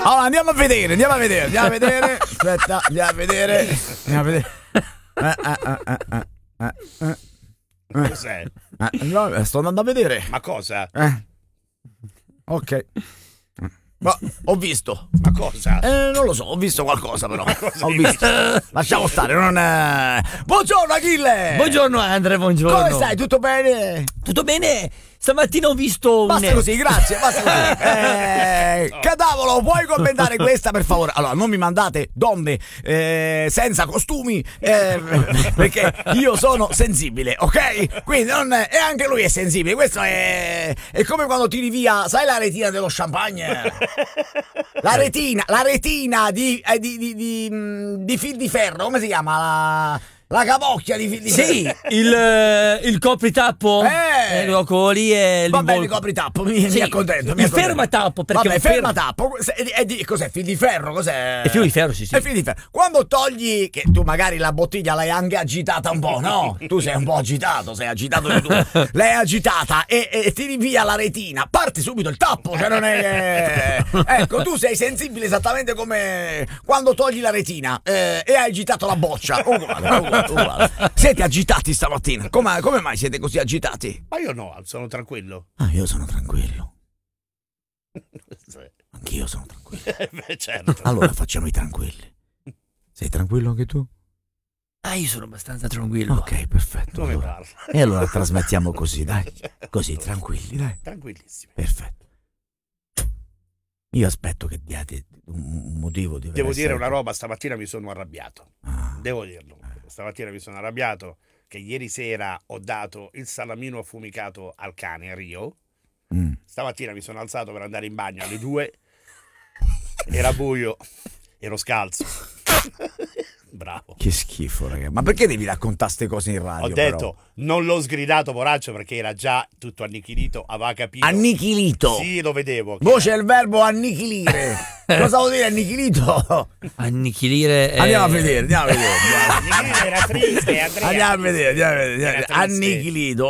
Allora, andiamo a vedere. Aspetta, andiamo a vedere. Cos'è? No, sto andando a vedere. Ma cosa? Ok. Ma ho visto. Ma cosa? Non lo so, ho visto qualcosa però. Ho visto. Lasciamo stare, non. Buongiorno Achille! Buongiorno Andre, buongiorno. Come stai? Tutto bene? Tutto bene? Stamattina ho visto Basta così, grazie, basta così. Cadavolo, puoi commentare questa per favore? Allora, non mi mandate donne senza costumi, perché io sono sensibile, ok? Quindi e anche lui è sensibile. Questo è come quando tiri via, sai la retina dello champagne? La retina di fil di ferro, come si chiama? La capocchia di fil di ferro. Sì, il copritappo. Quello lì è il va bene, il copritappo, mi accontento. Il fermatappo, perché vabbè, fermatappo. Cos'è? Fil di ferro? Cos'è? È fil di ferro, sì. È fil di ferro. Quando togli, che tu magari la bottiglia l'hai anche agitata un po', no? Tu sei un po' agitato, di tu. L'hai agitata e tiri via la retina, parte subito il tappo, cioè non è. Ecco, tu sei sensibile esattamente come quando togli la retina e hai agitato la boccia. Uguale. Siete agitati stamattina? Come mai siete così agitati? Ma io no, sono tranquillo. Io sono tranquillo. Anch'io sono tranquillo. Beh, certo. Allora facciamo i tranquilli. Sei tranquillo anche tu? Io sono abbastanza tranquillo. Ok, perfetto. Come parla? E allora trasmettiamo così, dai. Così, tranquilli, dai. Tranquillissimi. Perfetto. Io aspetto che diate un motivo di. Devo dire una roba, stamattina mi sono arrabbiato. Devo dirlo. Stamattina mi sono arrabbiato che ieri sera ho dato il salamino affumicato al cane a Rio. Stamattina mi sono alzato per andare in bagno alle 2. Era buio, ero scalzo. Bravo. Che schifo, ragazzi. Ma perché devi raccontare queste cose in radio? Ho detto, non l'ho sgridato poraccio perché era già tutto annichilito, aveva capito. Annichilito? Sì, lo vedevo. C'è il verbo annichilire. Cosa vuol dire annichilito? Annichilire. Andiamo a vedere. Annichilire era triste, Andrea. Andiamo a vedere. Annichilito.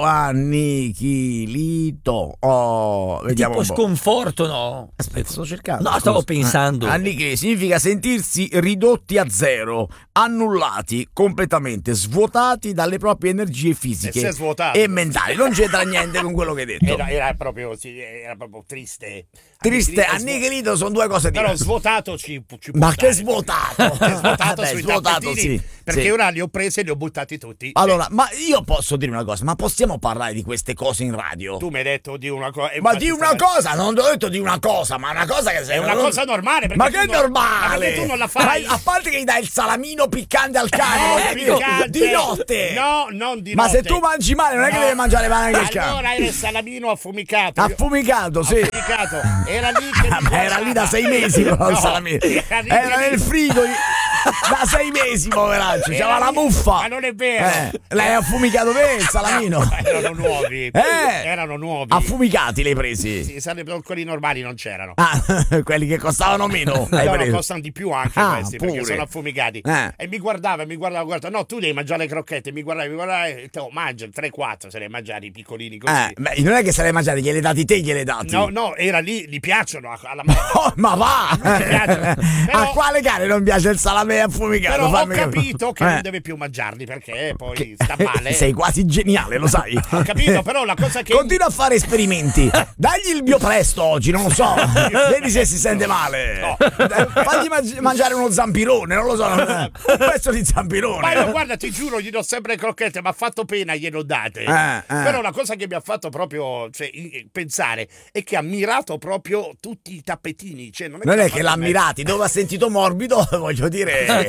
Vediamo tipo un po'. Sconforto, no? Aspetta, sto cercando. No, stavo pensando. Annichilire significa sentirsi ridotti a zero, annullati, completamente svuotati dalle proprie energie fisiche e mentali. Non c'entra niente con quello che hai detto. Era proprio triste. Triste, annichilito sono due cose diverse. Però svuotato ci può Ma stare. che svuotato? Svuotato sui tappetini, sì. perché sì. ora li ho presi e li ho buttati tutti. Allora, ma io posso dire una cosa, ma possiamo parlare di queste cose in radio? Tu mi hai detto di una cosa. Ma di una cosa, non ti ho detto di una cosa, ma una cosa che sei. È una cosa normale. Ma che è normale? Ma perché tu non la fai? Ma a parte che gli dai il salamino piccante al cane, di notte. No, non di notte. Ma se tu mangi male, non è che devi mangiare male anche il cane. Allora era il salamino affumicato. Affumicato, sì. Affumicato. Era lì che era lì da 6 mesi però il salamino. Era nel frigo da 6 mesi, poveraccio. C'aveva la muffa. Ma non è vero. L'hai affumicato te il salamino? Erano nuovi. Erano nuovi. Affumicati li hai presi? Sì, quelli normali non c'erano. Quelli che costavano meno. No, costano di più anche questi, pure. perché sono affumicati. E mi guardava, guarda, no, tu devi mangiare le crocchette, mi guardava, mangia 3-4, se le mangiari piccolini così. Non è che se le mangiati, gliele dati te, gliele dati. No, era lì, gli piacciono alla ma va! Però, a quale cane non piace il salame affumicato? Però ho capito che non deve più mangiarli perché poi sta male. Sei quasi geniale, lo sai. Ho capito, però la cosa che continua a fare esperimenti. Dagli il biopresto oggi, non lo so. Vedi se si sente male. No. Fagli mangiare uno zampirone, non lo so. Un pezzo di zampirone. Ma io guarda, ti giuro, gli do sempre le crocchette, mi ha fatto pena, glielo date. Però la cosa che mi ha fatto proprio pensare è che ha mirato proprio tutti i tappetini. Cioè, non è che l'ha mirati, dove ha sentito morbido, voglio dire,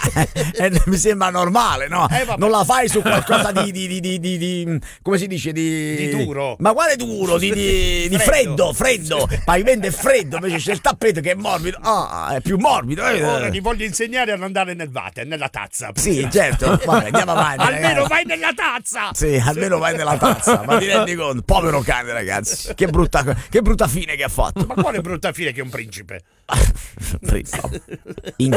mi sembra normale, no? Non la fai su qualcosa di come si dice, di duro. Ma quale duro? Di freddo. Pavimento è freddo, invece c'è il tappeto che è morbido. È più morbido. Ora ti voglio insegnare a non andare nel vate, nella tazza. Sì, certo. Vabbè, andiamo avanti. Almeno vai nella tazza. Sì, almeno vai nella tazza. Ma ti rendi conto? Povero cane, ragazzi. Che brutta fine che ha fatto. Ma quale brutta fine che è un principe? In gabbia però.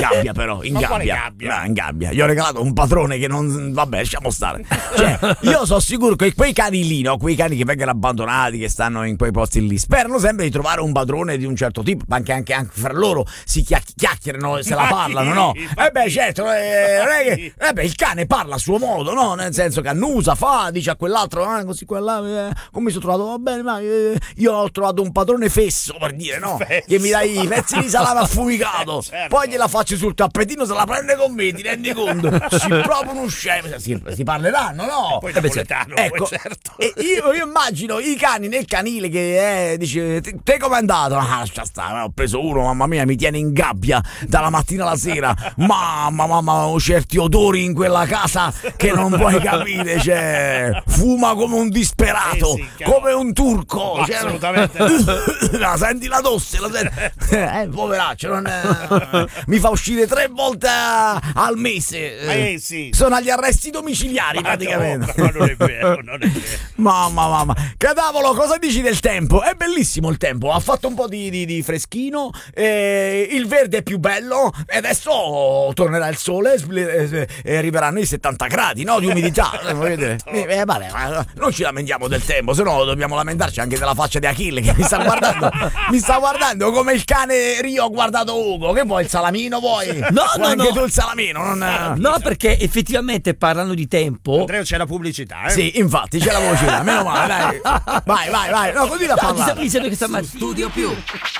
però in Ma quale gabbia. gabbia? No, in gabbia. Gli ho regalato un padrone che non. Vabbè, lasciamo stare. Cioè, io sono sicuro che quei cani lì, no? Quei cani che vengono abbandonati, che stanno in quei posti lì, sperano sempre di trovare un padrone di un certo tipo, anche fra loro si chiacchierano e se la parlano, no? Certo, non è che, il cane parla a suo modo, no? Nel senso che annusa, dice a quell'altro, così quella, come mi sono trovato, va bene, ma io ho trovato un padrone fesso, per dire, no? Fesso. Che mi dai i pezzi di salame affumicato, certo. poi gliela faccio sul tappetino, se la prende con me, ti rendi conto? Si proprio uno scemo, si parleranno, no? Poi napoletano, ecco, certo. e io immagino i cani nel canile che dice, te com'è andato? Ho preso uno, mamma mia, mi tiene in gabbia dalla mattina alla sera, mamma, ho certi odori in quella casa che non puoi capire, cioè, fuma come un disperato, come un turco, assolutamente. La senti la tosse, poveraccio, mi fa uscire 3 volte al mese, sì. sono agli arresti domiciliari praticamente. No, non è vero, non è vero. Mamma, Cadavolo, cosa dici del tempo? È bellissimo il tempo, ha fatto un po' di freschino, il verde è più bello e adesso tornerà il sole e arriveranno i 70 gradi, no? Di umidità. Vabbè, non ci lamentiamo del tempo, se no dobbiamo lamentarci anche della faccia di Achille che mi sta guardando come il cane Rio ha guardato Ugo. Che vuoi, il salamino vuoi? No, anche tu il salamino, no, perché effettivamente parlando di tempo, Andrea, c'è la pubblicità, Sì, infatti c'è la voce, meno male, dai. Vai, no, continua a parlare. mi sembra che stamattina Studio Più.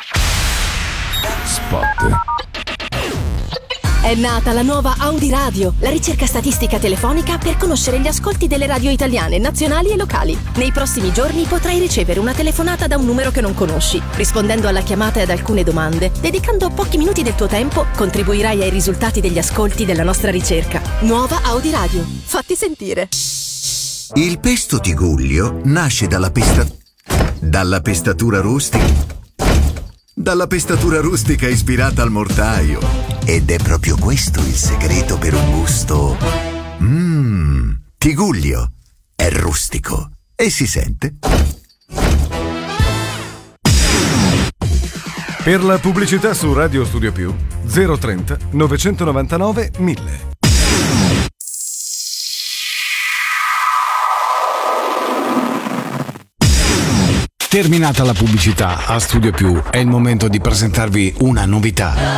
Spot. È nata la nuova Audi Radio, la ricerca statistica telefonica per conoscere gli ascolti delle radio italiane, nazionali e locali. Nei prossimi giorni potrai ricevere una telefonata da un numero che non conosci. Rispondendo alla chiamata e ad alcune domande, dedicando pochi minuti del tuo tempo, contribuirai ai risultati degli ascolti della nostra ricerca. Nuova Audi Radio. Fatti sentire. Il pesto Tigullio nasce dalla pestatura rustica. Dalla pestatura rustica ispirata al mortaio. Ed è proprio questo il segreto per un gusto. Tigullio è rustico e si sente. Per la pubblicità su Radio Studio Più 030 999 1000. Terminata la pubblicità a Studio Più, è il momento di presentarvi una novità.